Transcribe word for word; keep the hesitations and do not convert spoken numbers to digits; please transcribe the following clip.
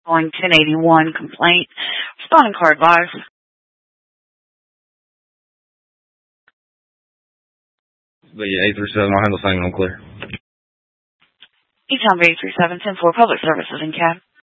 Going ten eighty-one complaint. Responding car advice. But yeah, eight three seven, I'll handle thing on clear. Each on eight three seven, ten four Public Services in cab.